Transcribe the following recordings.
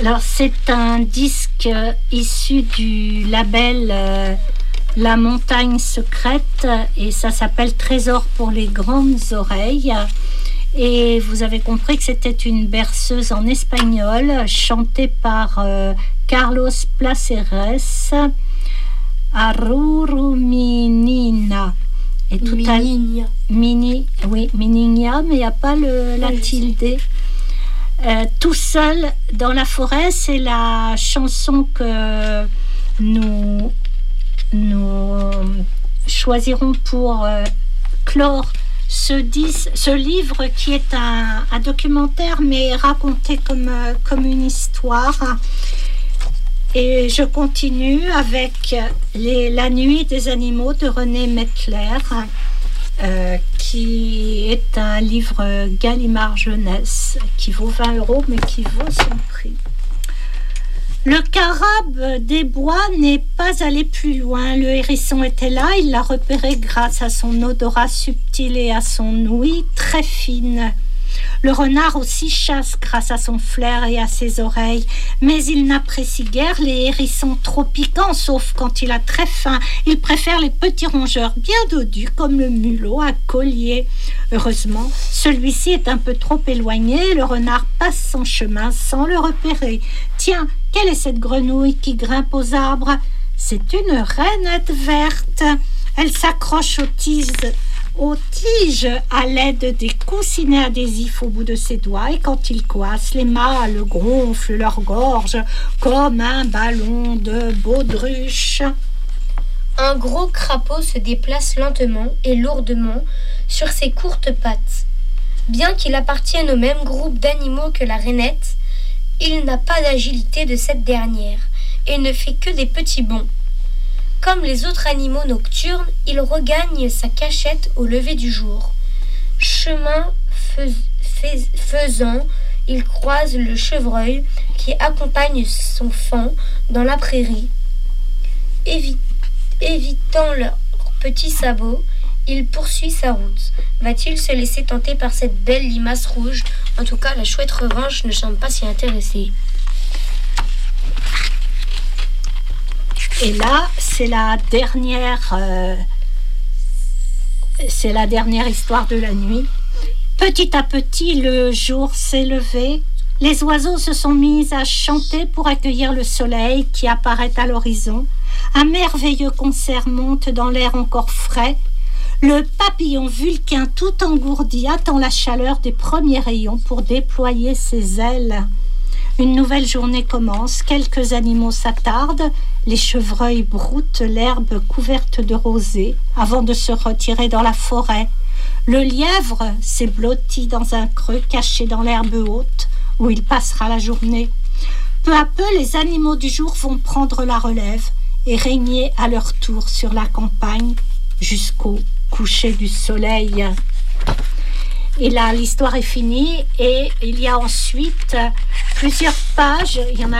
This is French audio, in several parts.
Alors, c'est un disque issu du label La Montagne Secrète et ça s'appelle Trésor pour les grandes oreilles. Et vous avez compris que c'était une berceuse en espagnol chantée par Carlos Placeres, Aruruminina. Et tout Minigna. Minigna, mais il n'y a pas la tilde. Tout seul dans la forêt, c'est la chanson que nous choisirons pour clore ce livre qui est un documentaire mais raconté comme une histoire. Et je continue avec La nuit des animaux de René Mettler, qui est un livre Gallimard Jeunesse qui vaut 20 € mais qui vaut son prix. Le carabe des bois n'est pas allé plus loin. Le hérisson était là, il l'a repéré grâce à son odorat subtil et à son ouïe très fine. Le renard aussi chasse grâce à son flair et à ses oreilles, mais il n'apprécie guère les hérissons trop piquants, sauf quand il a très faim. Il préfère les petits rongeurs bien dodus, comme le mulot à collier. Heureusement, celui-ci est un peu trop éloigné, le renard passe son chemin sans le repérer. Tiens, quelle est cette grenouille qui grimpe aux arbres? C'est une rainette verte. Elle s'accroche aux tiges à l'aide des coussinets adhésifs au bout de ses doigts, et quand il coince, les mâles gonflent leur gorge comme un ballon de baudruche. Un gros crapaud se déplace lentement et lourdement sur ses courtes pattes. Bien qu'il appartienne au même groupe d'animaux que la rainette, il n'a pas d'agilité de cette dernière et ne fait que des petits bonds. Comme les autres animaux nocturnes, il regagne sa cachette au lever du jour. Chemin faisant, il croise le chevreuil qui accompagne son faon dans la prairie. Évitant leurs petits sabots, il poursuit sa route. Va-t-il se laisser tenter par cette belle limace rouge? En tout cas, la chouette revanche ne semble pas s'y intéresser. Et là, c'est la dernière histoire de la nuit. Petit à petit, le jour s'est levé. Les oiseaux se sont mis à chanter pour accueillir le soleil qui apparaît à l'horizon. Un merveilleux concert monte dans l'air encore frais. Le papillon vulcain tout engourdi attend la chaleur des premiers rayons pour déployer ses ailes. Une nouvelle journée commence, quelques animaux s'attardent, les chevreuils broutent l'herbe couverte de rosée avant de se retirer dans la forêt. Le lièvre s'est blotti dans un creux caché dans l'herbe haute où il passera la journée. Peu à peu, les animaux du jour vont prendre la relève et régner à leur tour sur la campagne jusqu'au coucher du soleil. Et là, l'histoire est finie et il y a ensuite plusieurs pages, il y en a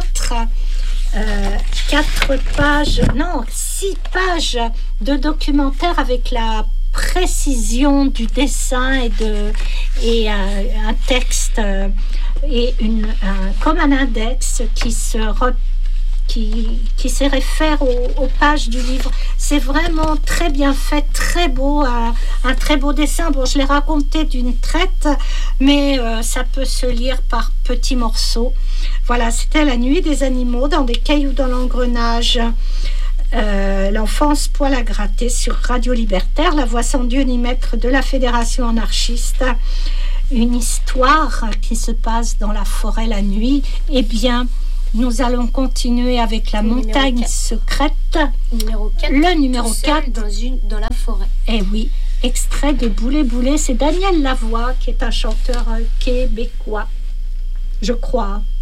6 pages de documentaire avec la précision du dessin et un texte et comme un index qui se réfère aux pages du livre. C'est vraiment très bien fait, très beau, un très beau dessin. Bon, je l'ai raconté d'une traite, mais ça peut se lire par petits morceaux. Voilà, c'était La nuit des animaux dans des cailloux dans l'engrenage. L'enfance poil à gratter sur Radio Libertaire, la voix sans Dieu ni maître de la Fédération anarchiste. Une histoire qui se passe dans la forêt la nuit. Eh bien, nous allons continuer avec La Montagne Secrète. Le numéro 4. Dans la forêt. Eh oui, extrait de Boulet Boulet. C'est Daniel Lavoie qui est un chanteur québécois, je crois.